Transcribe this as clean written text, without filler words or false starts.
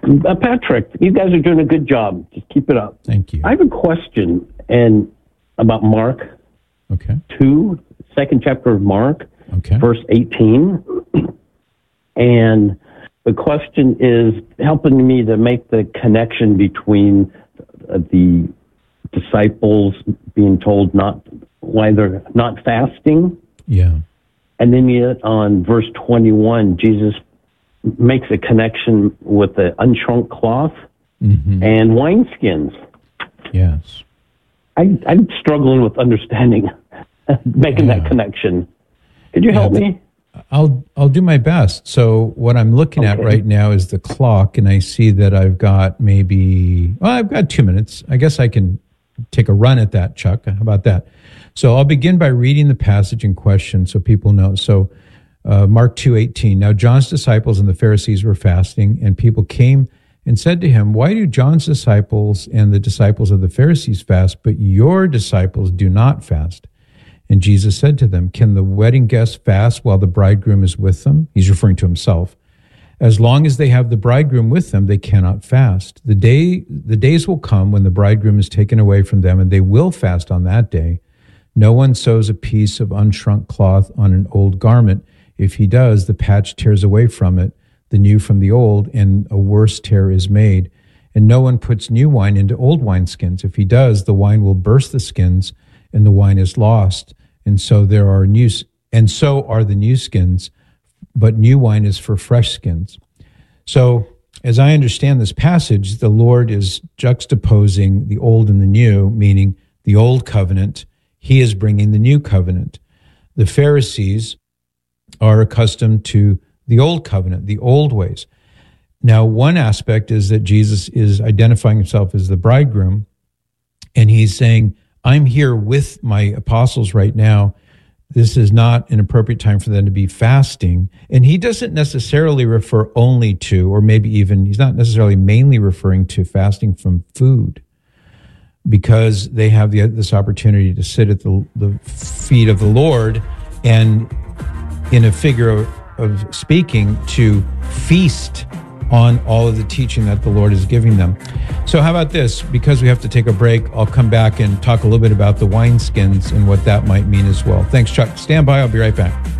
Patrick, you guys are doing a good job. Just keep it up. Thank you. I have a question about Mark Okay. 2, second chapter of Mark, Okay. verse 18. And the question is helping me to make the connection between the disciples being told why they're not fasting. Yeah. And then yet on verse 21, Jesus makes a connection with the unshrunk cloth and wineskins. Yes. I'm struggling with understanding, making that connection. Could you help me? I'll do my best. So what I'm looking at right now is the clock, and I see that I've got I've got 2 minutes. I guess I can take a run at that, Chuck. How about that? So I'll begin by reading the passage in question so people know. So Mark 2:18. Now John's disciples and the Pharisees were fasting, and people came and said to him, "Why do John's disciples and the disciples of the Pharisees fast, but your disciples do not fast?" And Jesus said to them, "Can the wedding guests fast while the bridegroom is with them?" He's referring to himself. "As long as they have the bridegroom with them, they cannot fast. The days will come when the bridegroom is taken away from them, and they will fast on that day. No one sews a piece of unshrunk cloth on an old garment. If he does, the patch tears away from it, the new from the old, and a worse tear is made. And no one puts new wine into old wineskins. If he does, the wine will burst the skins, and the wine is lost. And so are the new skins, but new wine is for fresh skins." So, as I understand this passage, the Lord is juxtaposing the old and the new, meaning the old covenant. He is bringing the new covenant. The Pharisees are accustomed to the old covenant, the old ways. Now, one aspect is that Jesus is identifying himself as the bridegroom, and he's saying, "I'm here with my apostles right now. This is not an appropriate time for them to be fasting." And he doesn't necessarily refer only to, or maybe even, he's not necessarily mainly referring to fasting from food, because they have this opportunity to sit at the feet of the Lord, and in a figure of speaking, to feast on all of the teaching that the Lord is giving them. So how about this? Because we have to take a break, I'll come back and talk a little bit about the wineskins and what that might mean as well. Thanks, Chuck. Stand by. I'll be right back.